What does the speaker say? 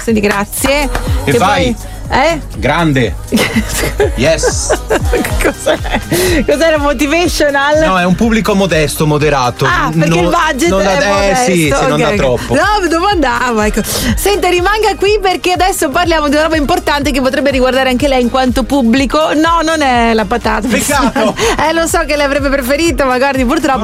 Senti, grazie. Che fai? Grande. Yes. Cos'era motivational? No, è un pubblico modesto, moderato. Ah, perché il budget non è modesto. sì, Okay. non da troppo. No, dove andava? Ecco. Senta, rimanga qui perché adesso parliamo di una roba importante che potrebbe riguardare anche lei in quanto pubblico. No, non è la patata. Peccato. Lo so che lei avrebbe preferito, ma guardi, purtroppo